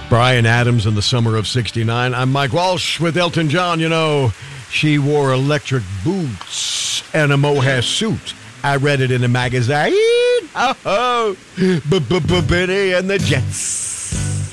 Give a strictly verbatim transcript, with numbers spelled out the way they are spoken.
Bryan Adams in the summer of sixty-nine. I'm Mike Walsh with Elton John. You know, she wore electric boots and a mohair suit. I read it in a magazine. Oh, oh. B-b-b-Benny and the Jets.